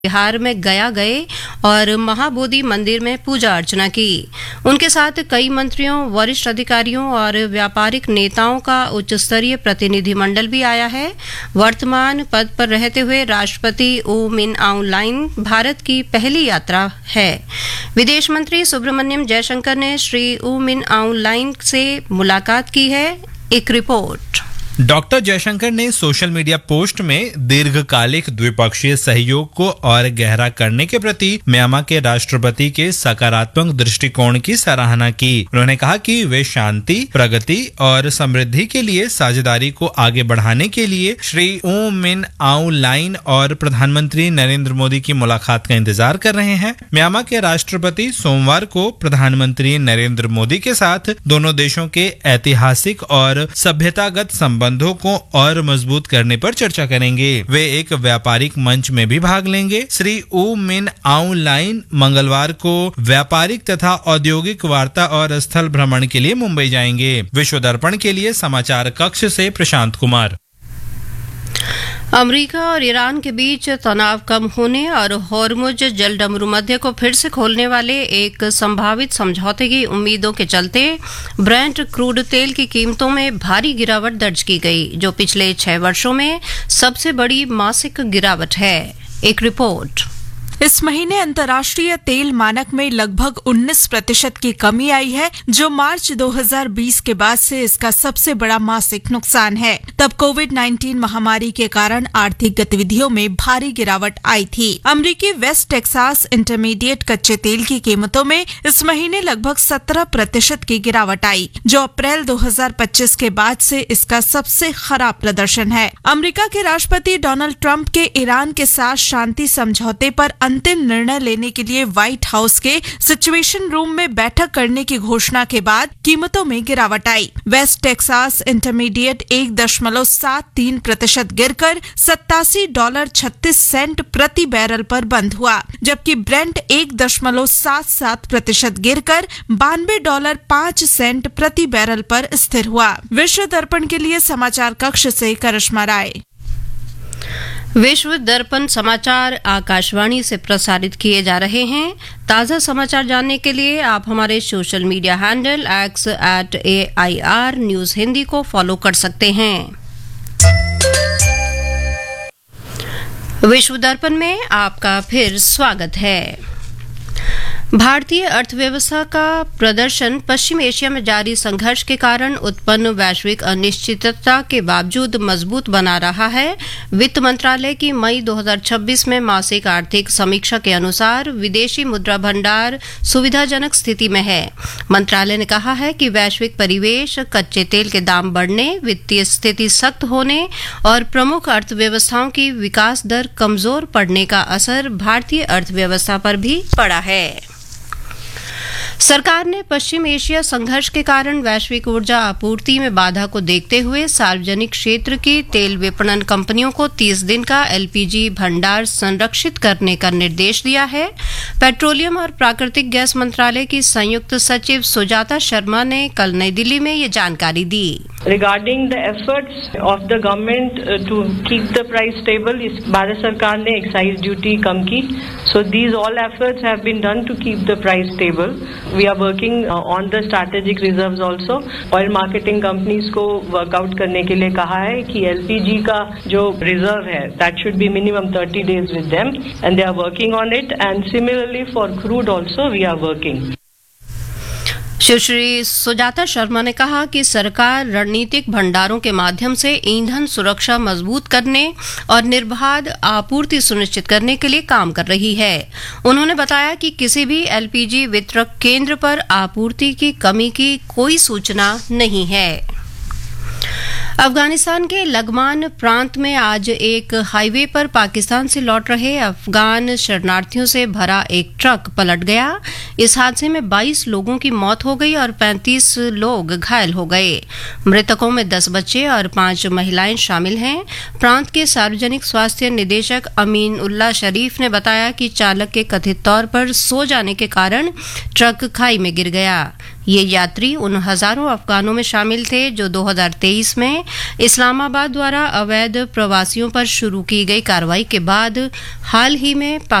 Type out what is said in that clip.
बिहार में गया गए और महाबोधि मंदिर में पूजा अर्चना की। उनके साथ कई मंत्रियों, वरिष्ठ अधिकारियों और व्यापारिक नेताओं का उच्च स्तरीय प्रतिनिधिमंडल भी आया है। वर्तमान पद पर रहते हुए राष्ट्रपति ऊ मिन आउंग लाइन भारत की पहली यात्रा है। विदेश मंत्री सुब्रमण्यम जयशंकर ने श्री ऊ मिन आउंग लाइन से मुलाकात की है। एक रिपोर्ट। डॉक्टर जयशंकर ने सोशल मीडिया पोस्ट में दीर्घकालिक द्विपक्षीय सहयोग को और गहरा करने के प्रति म्यांमार के राष्ट्रपति के सकारात्मक दृष्टिकोण की सराहना की। उन्होंने कहा कि वे शांति, प्रगति और समृद्धि के लिए साझेदारी को आगे बढ़ाने के लिए श्री ऊ मिन आउंग लाइन और प्रधानमंत्री नरेंद्र मोदी की मुलाकात का इंतजार कर रहे हैं। म्यांमार के राष्ट्रपति सोमवार को प्रधानमंत्री नरेंद्र मोदी के साथ दोनों देशों के ऐतिहासिक और सभ्यतागत संबंधों को और मजबूत करने पर चर्चा करेंगे। वे एक व्यापारिक मंच में भी भाग लेंगे। श्री ऊ मिन आउंग लाइन मंगलवार को व्यापारिक तथा औद्योगिक वार्ता और स्थल भ्रमण के लिए मुंबई जाएंगे। विश्व दर्पण के लिए समाचार कक्ष से प्रशांत कुमार। अमेरिका और ईरान के बीच तनाव कम होने और होर्मुज जलडमरू मध्य को फिर से खोलने वाले एक संभावित समझौते की उम्मीदों के चलते ब्रेंट क्रूड तेल की कीमतों में भारी गिरावट दर्ज की गई, जो पिछले 6 वर्षों में सबसे बड़ी मासिक गिरावट है। एक रिपोर्ट। इस महीने अंतर्राष्ट्रीय तेल मानक में लगभग 19% की कमी आई है, जो मार्च 2020 के बाद से इसका सबसे बड़ा मासिक नुकसान है। तब कोविड-19 महामारी के कारण आर्थिक गतिविधियों में भारी गिरावट आई थी। अमेरिकी वेस्ट टेक्सास इंटरमीडिएट कच्चे तेल की कीमतों में इस महीने लगभग 17% की गिरावट आई, जो अप्रैल 2025 के बाद से इसका सबसे खराब प्रदर्शन है। अमेरिका के राष्ट्रपति डोनाल्ड ट्रंप के ईरान के साथ शांति समझौते पर अंतिम निर्णय लेने के लिए व्हाइट हाउस के सिचुएशन रूम में बैठक करने की घोषणा के बाद कीमतों में गिरावट आई। वेस्ट टेक्सास इंटरमीडिएट 1.73% गिरकर $87.36 प्रति बैरल पर बंद हुआ, जबकि ब्रेंट 1.77% गिरकर $92.05 प्रति बैरल पर स्थिर हुआ। विश्व दर्पण के लिए समाचार कक्ष से करिश्मा राय। विश्व दर्पण समाचार आकाशवाणी से प्रसारित किए जा रहे हैं। ताज़ा समाचार जानने के लिए आप हमारे social media handle @AIR news Hindi को फॉलो कर सकते हैं। विश्व दर्पण में आपका फिर स्वागत है। भारतीय अर्थव्यवस्था का प्रदर्शन पश्चिम एशिया में जारी संघर्ष के कारण उत्पन्न वैश्विक अनिश्चितता के बावजूद मजबूत बना रहा है। वित्त मंत्रालय की मई 2026 में मासिक आर्थिक समीक्षा के अनुसार विदेशी मुद्रा भंडार सुविधाजनक स्थिति में है। मंत्रालय ने कहा है कि वैश्विक परिवेश, कच्चे तेल के दाम बढ़ने, वित्तीय स्थिति सख्त होने और प्रमुख अर्थव्यवस्थाओं की विकास दर कमजोर पड़ने का असर भारतीय अर्थव्यवस्था पर भी पड़ा है। सरकार ने पश्चिम एशिया संघर्ष के कारण वैश्विक ऊर्जा आपूर्ति में बाधा को देखते हुए सार्वजनिक क्षेत्र की तेल विपणन कंपनियों को 30 दिन का एलपीजी भंडार संरक्षित करने का निर्देश दिया है। पेट्रोलियम और प्राकृतिक गैस मंत्रालय की संयुक्त सचिव सुजाता शर्मा ने कल नई दिल्ली में ये जानकारी दी। Regarding the efforts of the government to keep the price stable, Bharat सरकार ने एक्साइज ड्यूटी कम की। So these all efforts have been done to keep the price stable. We are working on the strategic reserves also. Oil marketing companies को workout करने के लिए कहा है कि एलपीजी का जो रिजर्व है that should be minimum 30 days with them and they are working on it, and similarly for crude also we are working. सुश्री सुजाता शर्मा ने कहा कि सरकार रणनीतिक भंडारों के माध्यम से ईंधन सुरक्षा मजबूत करने और निर्बाध आपूर्ति सुनिश्चित करने के लिए काम कर रही है। उन्होंने बताया कि किसी भी एलपीजी वितरक केंद्र पर आपूर्ति की कमी की कोई सूचना नहीं है। अफगानिस्तान के लगमान प्रांत में आज एक हाईवे पर पाकिस्तान से लौट रहे अफगान शरणार्थियों से भरा एक ट्रक पलट गया। इस हादसे में 22 लोगों की मौत हो गई और 35 लोग घायल हो गए। मृतकों में 10 बच्चे और 5 महिलाएं शामिल हैं। प्रांत के सार्वजनिक स्वास्थ्य निदेशक अमीन उल्लाह शरीफ ने बताया कि चालक के कथित तौर पर सो जाने के कारण ट्रक खाई में गिर गया। ये यात्री उन हजारों अफगानों में शामिल थे जो 2023 में इस्लामाबाद द्वारा अवैध प्रवासियों पर शुरू की गई कार्रवाई के बाद हाल ही में